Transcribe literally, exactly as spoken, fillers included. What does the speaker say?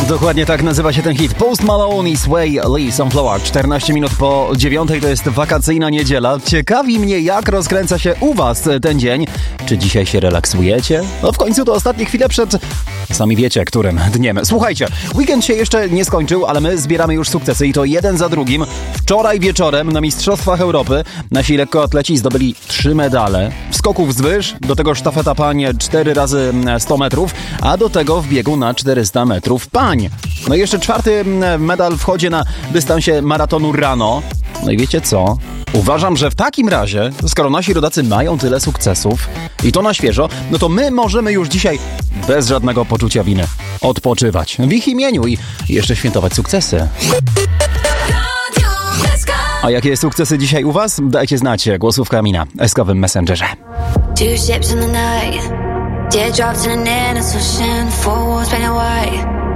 Dokładnie tak nazywa się ten hit. Post Malone i Sway Lee Sunflower. czternaście minut po dziewiątej to jest wakacyjna niedziela. Ciekawi mnie, jak rozkręca się u was ten dzień. Czy dzisiaj się relaksujecie? No w końcu to ostatnie chwile przed... Sami wiecie, którym dniem. Słuchajcie, weekend się jeszcze nie skończył, ale my zbieramy już sukcesy i to jeden za drugim. Wczoraj wieczorem na Mistrzostwach Europy nasi lekkoatleci zdobyli trzy medale. W skoku wzwyż, do tego sztafeta pań cztery razy sto metrów, a do tego w biegu na czterysta metrów pań. No i jeszcze czwarty medal wchodzi na dystansie maratonu rano. No i wiecie co? Uważam, że w takim razie, skoro nasi rodacy mają tyle sukcesów i to na świeżo, no to my możemy już dzisiaj bez żadnego poczucia winy odpoczywać w ich imieniu i jeszcze świętować sukcesy. A jakie sukcesy dzisiaj u was? Dajcie znać głosówkami na eskowym Messengerze. Two ships in the night, teardrops in an innocent ocean, four walls painted white.